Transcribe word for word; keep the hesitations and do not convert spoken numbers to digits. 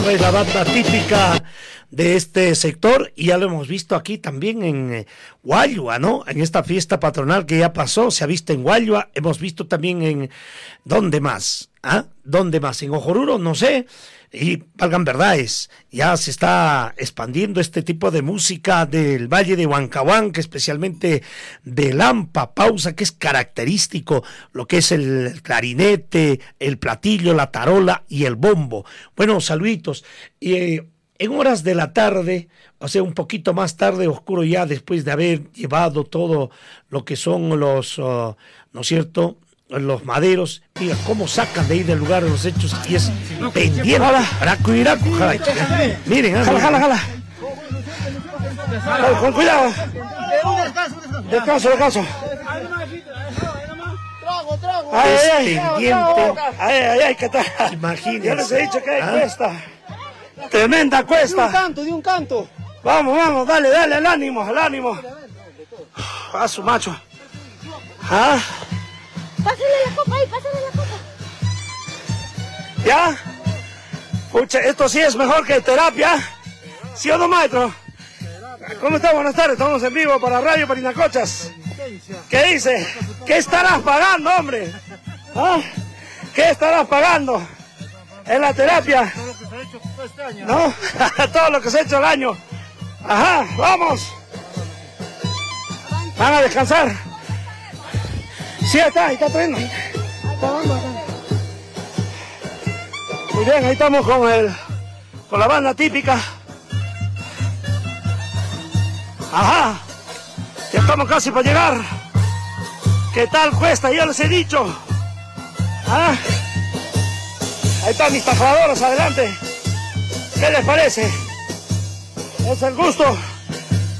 Pues la banda típica de este sector, y ya lo hemos visto aquí también en eh, Guayua, ¿no? En esta fiesta patronal que ya pasó, se ha visto en Guayua, hemos visto también en... ¿Dónde más? ¿Ah? ¿Dónde más? En Ojoruro, no sé, y valgan verdades, ya se está expandiendo este tipo de música del Valle de Huancahuanca, especialmente de Lampa, Pausa, que es característico, lo que es el clarinete, el platillo, la tarola y el bombo. Bueno, saluditos. Y eh, en horas de la tarde, o sea, un poquito más tarde, oscuro ya, después de haber llevado todo lo que son los, uh, ¿no es cierto?, los maderos, mira cómo sacan de ahí del lugar de los hechos y es pendiente. Raco y raco, jala, miren, jala, jala, jala. Jala, con cuidado. Descanso, descanso. Ay, ay, ay, ay, ay, ay, ¿qué tal? Imagínense. Ya les he dicho que hay ¿Ah? cuesta. Tremenda cuesta. De un canto, de un canto. Vamos, vamos, dale, dale, al ánimo, al ánimo. A su macho. ¿Ah? Pásale la copa ahí, pásale la copa. ¿Ya? Pucha, esto sí es mejor que terapia. ¿Sí o no, maestro? ¿Cómo está? Buenas tardes, estamos en vivo para Radio Parinacochas. ¿Qué dice? ¿Qué estarás pagando, hombre? ¿Ah? ¿Qué estarás pagando en la terapia? ¿No? Todo lo que se ha hecho el año. Ajá, vamos. Van a descansar. Sí, está, ahí está trayendo. Muy bien, ahí estamos con el con la banda típica. Ajá, ya estamos casi para llegar. ¿Qué tal cuesta? Ya les he dicho. ¿Ah? Ahí están mis tajadoras, adelante. ¿Qué les parece? Es el gusto.